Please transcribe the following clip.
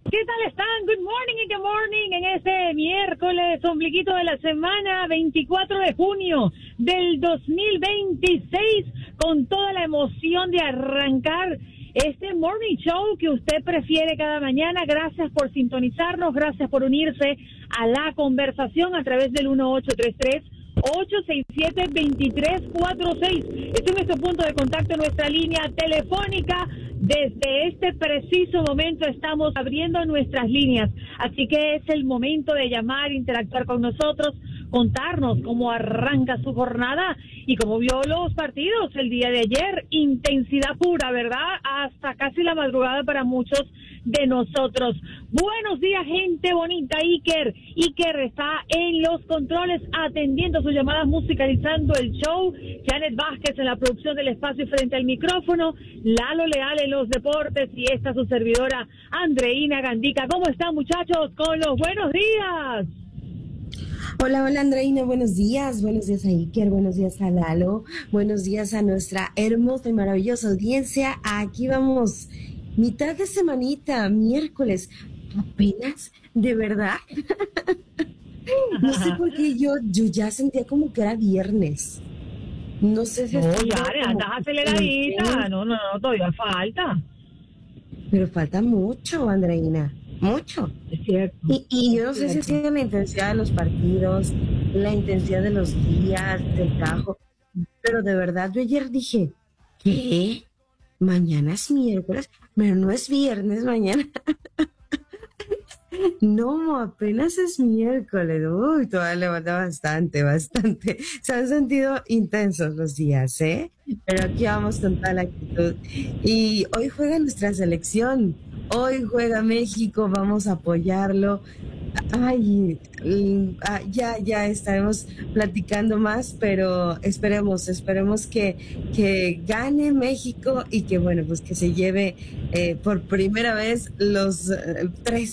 ¿Qué tal están? Good morning y good morning en este miércoles, ombliguito de la semana, 24 de junio del 2026, con toda la emoción de arrancar este morning show que usted prefiere cada mañana. Gracias por sintonizarnos, gracias por unirse a la conversación a través del 1833-867-2346. Este es nuestro punto de contacto, nuestra línea telefónica. Desde este preciso momento estamos abriendo nuestras líneas, así que es el momento de llamar, interactuar con nosotros, contarnos cómo arranca su jornada y cómo vio los partidos el día de ayer. Intensidad pura, ¿verdad? Hasta casi la madrugada para muchos de nosotros. Buenos días, gente bonita. Iker está en los controles atendiendo sus llamadas, musicalizando el show. Janet Vázquez en la producción del espacio y frente al micrófono. Lalo Leal en los deportes y esta su servidora Andreina Gandica. ¿Cómo están, muchachos? Con los buenos días. Hola, Andreina, buenos días a Iker, buenos días a Lalo, buenos días a nuestra hermosa y maravillosa audiencia. Aquí vamos, mitad de semanita, miércoles, apenas, de verdad. No sé por qué yo ya sentía como que era viernes. No sé si No, ya, andas aceleradita. No, todavía falta. Pero falta mucho, Andreina. Mucho. Es cierto. Y yo no sé si ha sido la intensidad de los partidos, la intensidad de los días, del trabajo, pero de verdad yo ayer dije, ¿qué? Mañana es miércoles, pero no es viernes mañana. No, apenas es miércoles. Uy, todavía le falta bastante. Se han sentido intensos los días, ¿eh? Pero aquí vamos con toda la actitud. Y hoy juega nuestra selección. Hoy juega México, vamos a apoyarlo. Ay, ya estaremos platicando más, pero esperemos que gane México y que, bueno, pues que se lleve por primera vez los 3